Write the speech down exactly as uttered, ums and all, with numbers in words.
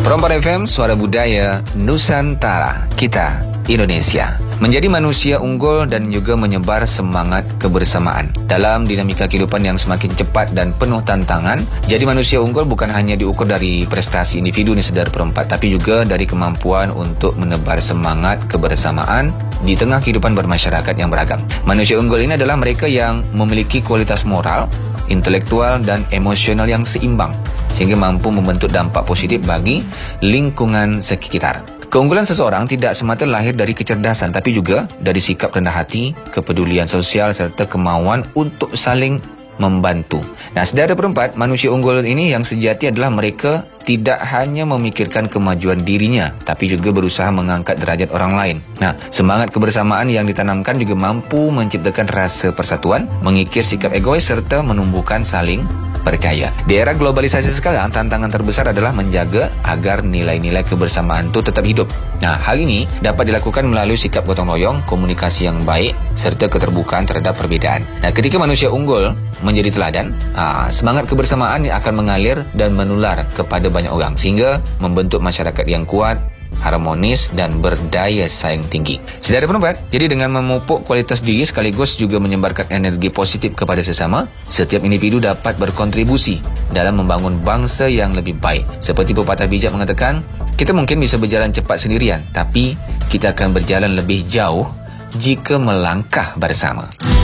Perempat F M, Suara Budaya Nusantara. Kita Indonesia. Menjadi manusia unggul dan juga menyebar semangat kebersamaan. Dalam dinamika kehidupan yang semakin cepat dan penuh tantangan, jadi manusia unggul bukan hanya diukur dari prestasi individu ni saudara perempat, tapi juga dari kemampuan untuk menebar semangat kebersamaan di tengah kehidupan bermasyarakat yang beragam. Manusia unggul ini adalah mereka yang memiliki kualitas moral, intelektual dan emosional yang seimbang, sehingga mampu membentuk dampak positif bagi lingkungan sekitar. Keunggulan seseorang tidak semata lahir dari kecerdasan, tapi juga dari sikap rendah hati, kepedulian sosial serta kemauan untuk saling membantu. Nah, saudara perempat, manusia unggul ini yang sejati adalah mereka tidak hanya memikirkan kemajuan dirinya, tapi juga berusaha mengangkat derajat orang lain. Nah, semangat kebersamaan yang ditanamkan juga mampu menciptakan rasa persatuan, mengikis sikap egois serta menumbuhkan saling percaya. Di era globalisasi sekarang, tantangan terbesar adalah menjaga agar nilai-nilai kebersamaan itu tetap hidup. Nah, hal ini dapat dilakukan melalui sikap gotong royong, komunikasi yang baik, serta keterbukaan terhadap perbedaan. Nah, ketika manusia unggul menjadi teladan, aa, semangat kebersamaan akan mengalir dan menular kepada banyak orang, sehingga membentuk masyarakat yang kuat, harmonis dan berdaya saing tinggi. Saudara perempat, jadi dengan memupuk kualitas diri sekaligus juga menyebarkan energi positif kepada sesama, setiap individu dapat berkontribusi dalam membangun bangsa yang lebih baik. Seperti pepatah bijak mengatakan, kita mungkin bisa berjalan cepat sendirian, tapi kita akan berjalan lebih jauh jika melangkah bersama.